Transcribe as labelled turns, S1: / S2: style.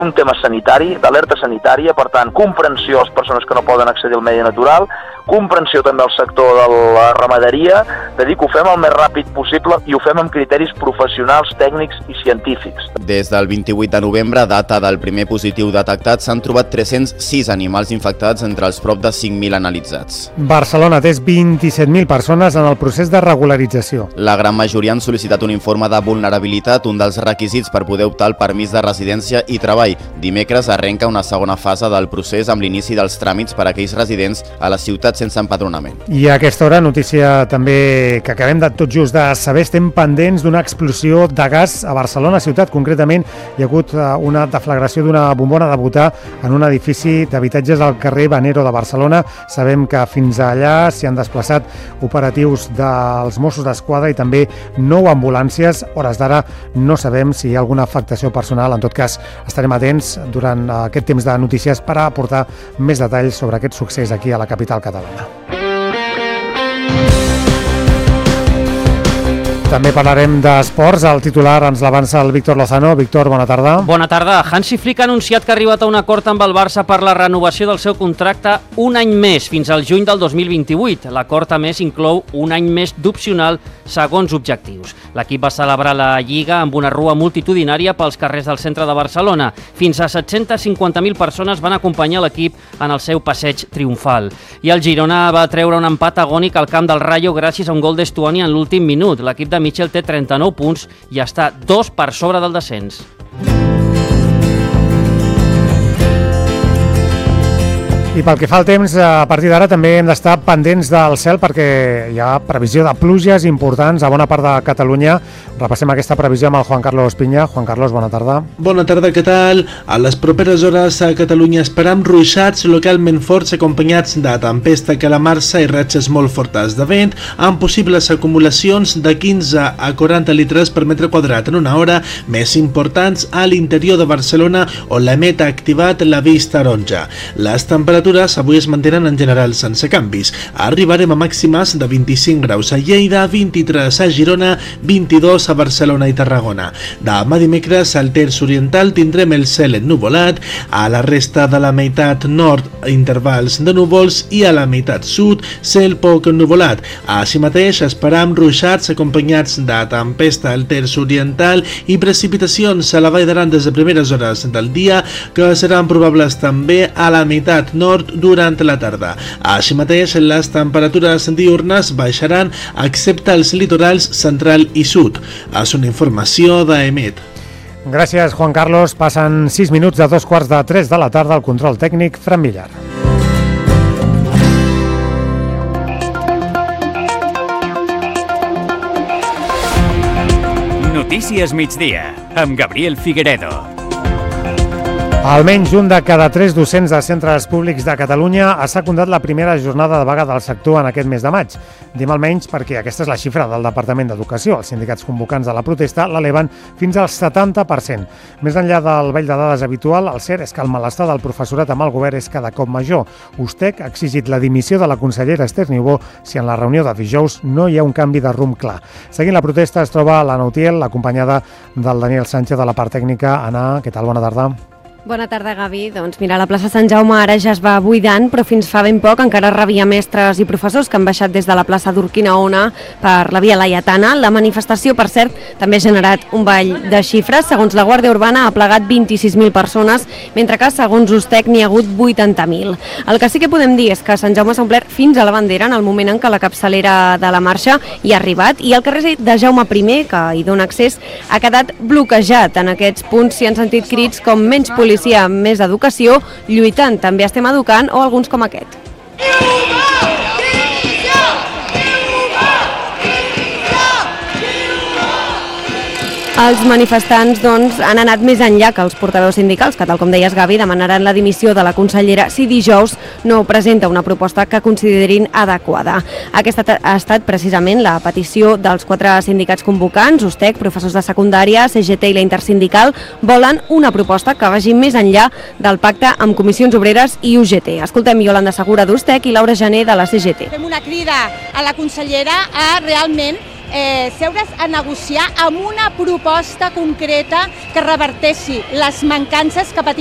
S1: un tema sanitari, d'alerta sanitària, per tant, comprensió a les persones que no poden accedir al medi natural, comprensió també al sector de la ramaderia, de dir que ho fem el més ràpid possible i ho fem amb criteris professionals, tècnics i científics.
S2: Des del 28 de novembre, data del primer positiu detectat, s'han trobat 306 animals infectats entre els prop de 5.000 analitzats.
S3: Barcelona té 27.000 persones en el procés de regularització.
S2: La gran majoria han sol·licitat un informe de vulnerabilitat, un dels requisits per poder optar al permís de residència i treball. Dimecres arrenca una segona fase del procés amb l'inici dels tràmits per a aquells residents a la ciutat sense empadronament.
S3: I a aquesta hora, notícia també que acabem de tot just de saber, estem pendents d'una explosió de gas a Barcelona ciutat. Concretament, hi ha hagut una deflagració d'una bombona de butà en un edifici d'habitatges al carrer Vanero de Barcelona. Sabem que fins allà s'hi han desplaçat operatius dels Mossos d'Esquadra i també 9 ambulàncies. Hores d'ara no sabem si hi ha alguna afectació personal. En tot cas, estarem atents durant aquest temps de notícies per aportar més detalls sobre aquest succés aquí a la capital catalana. També parlarem d'esports. El titular ens l'avança el Víctor Lozano. Víctor, bona tarda.
S4: Bona tarda. Hansi Flick ha anunciat que ha arribat a un acord amb el Barça per la renovació del seu contracte un any més, fins al juny del 2028. L'acord, a més, inclou un any més d'opcional segons objectius. L'equip va celebrar la Lliga amb una rua multitudinària pels carrers del centre de Barcelona. Fins a 750.000 persones van acompanyar l'equip en el seu passeig triomfal. I el Girona va treure un empat agònic al camp del Rayo gràcies a un gol d'Estuani en l'últim minut. L'equip de Michel té 39 punts i està 2 per sobre del descens.
S3: I pel que fa al temps, a partir d'ara també hem d'estar pendents del cel perquè hi ha previsió de pluges importants a bona part de Catalunya. Repassem aquesta previsió amb el Juan Carlos Piña. Juan Carlos, bona tarda.
S5: Bona tarda, què tal? A les properes hores a Catalunya esperam ruixats localment forts acompanyats de tempesta calamarsa i ratxes molt fortes de vent, amb possibles acumulacions de 15 a 40 litres per metre quadrat en una hora, més importants a l'interior de Barcelona, on l'EMET ha activat l'avís taronja. Les temperatures avui es mantenen en general sense canvis. Arribarem a màximes de 25 graus a Lleida, 23 a Girona, 22 a Barcelona i Tarragona. Demà dimecres al terç oriental tindrem el cel ennuvolat, a la resta de la meitat nord intervals de núvols i a la meitat sud cel poc ennuvolat. Així mateix esperam ruixats acompanyats de tempesta al terç oriental i precipitacions a la Vall d'Aran des de primeres hores del dia, que seran probables també a la meitat nord durant la tarda. Així mateix, les temperatures diürnes baixaran excepte als litorals central i sud. És una informació d'EMET.
S3: Gràcies, Juan Carlos. Passen 6 minuts de 2:15 de la tarda. Al control tècnic, Fran Millar.
S6: Notícies migdia, amb Gabriel Figueredo.
S3: Almenys un de cada 3 docents de centres públics de Catalunya ha secundat la primera jornada de vaga del sector en aquest mes de maig. Dim almenys perquè aquesta és la xifra del Departament d'Educació. Els sindicats convocants de la protesta l'eleven fins al 70%. Més enllà del ball de dades habitual, el cert és que el malestar del professorat amb el govern és cada cop major. USTEC ha exigit la dimissió de la consellera Esther Niubó si en la reunió de dijous no hi ha un canvi de rumb clar. Seguint la protesta es troba l'Anna Utiel, acompanyada del Daniel Sánchez de la part tècnica. Anna, què tal? Bona tarda.
S7: Bona tarda, Gavi. Doncs mira, la plaça Sant Jaume ara ja es va buidant, però fins fa ben poc encara rebia mestres i professors que han baixat des de la plaça d'Urquinaona per la via Laietana. La manifestació, per cert, també ha generat un ball de xifres. Segons la Guàrdia Urbana ha plegat 26.000 persones, mentre que segons USTEC n'hi ha hagut 80.000. El que sí que podem dir és que Sant Jaume s'ha omplert fins a la bandera en el moment en què la capçalera de la marxa hi ha arribat i el carrer de Jaume I, que hi dona accés, ha quedat bloquejat. En aquests punts s'hi han sentit crits com menys policia, més educació, lluitant també estem educant o alguns com aquest. Els manifestants doncs, han anat més enllà que els portaveus sindicals, que tal com deies, Gavi, demanaran la dimissió de la consellera si dijous no presenta una proposta que considerin adequada. Aquesta ha estat precisament la petició dels 4 sindicats convocants, USTEC, professors de secundària, CGT i la Intersindical, volen una proposta que vagi més enllà del pacte amb Comissions Obreres i UGT. Escoltem Iolanda Segura d'USTEC i Laura Gené de la CGT.
S8: Fem una crida a la consellera a realment seure's a negociar amb una proposta concreta que reverteixi les mancances que patim